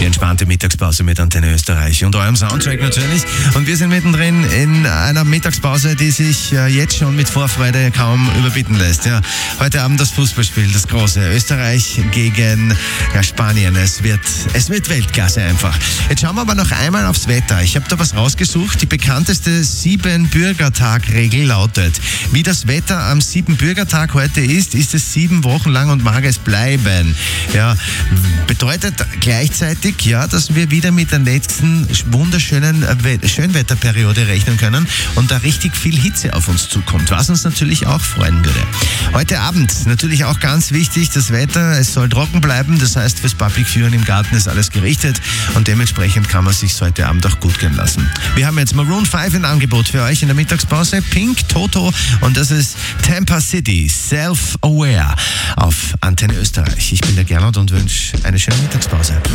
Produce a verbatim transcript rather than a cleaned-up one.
Die entspannte Mittagspause mit Antenne Österreich und eurem Soundtrack natürlich. Und wir sind mittendrin in einer Mittagspause, die sich äh, jetzt schon mit Vorfreude kaum überbieten lässt. Ja, heute Abend das Fußballspiel, das große Österreich gegen ja, Spanien. Es wird, es wird Weltklasse einfach. Jetzt schauen wir aber noch einmal aufs Wetter. Ich habe da was rausgesucht. Die bekannteste Sieben-Bürgertag-Regel lautet: Wie das Wetter am Sieben-Bürgertag heute ist, ist es sieben Wochen lang und mag es bleiben. Ja, bedeutet gleichzeitig, ja, dass wir wieder mit der nächsten wunderschönen Schönwetterperiode rechnen können und da richtig viel Hitze auf uns zukommt, was uns natürlich auch freuen würde. Heute Abend natürlich auch ganz wichtig, das Wetter, es soll trocken bleiben, das heißt fürs Public Viewing im Garten ist alles gerichtet und dementsprechend kann man sich heute Abend auch gut gehen lassen. Wir haben jetzt Maroon fünf in Angebot für euch in der Mittagspause, Pink, Toto und das ist Tampa City, Self-Aware auf Antenne Österreich. Ich bin der Gernot und wünsche eine schöne Mittagspause.